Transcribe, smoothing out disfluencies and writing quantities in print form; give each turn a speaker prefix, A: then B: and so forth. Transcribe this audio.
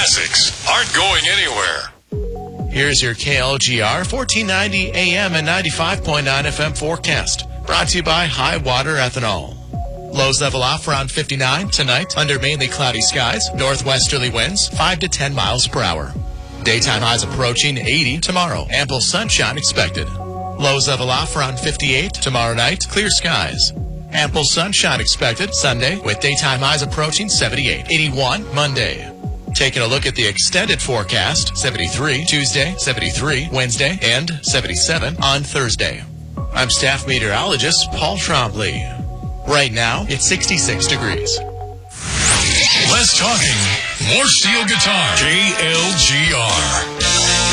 A: classics aren't going anywhere.
B: Here's your KLGR 1490 AM and 95.9 FM forecast. Brought to you by High Water Ethanol. Lows level off around 59 tonight under mainly cloudy skies. Northwesterly winds 5 to 10 miles per hour. Daytime highs approaching 80 tomorrow. Ample sunshine expected. Lows level off around 58 tomorrow night. Clear skies. Ample sunshine expected Sunday with daytime highs approaching 78. 81 Monday. Taking a look at the extended forecast, 73 Tuesday, 73 Wednesday, and 77 on Thursday. I'm staff meteorologist Paul Trombley. Right now, it's 66 degrees.
A: Less talking, more steel guitar. KLGR.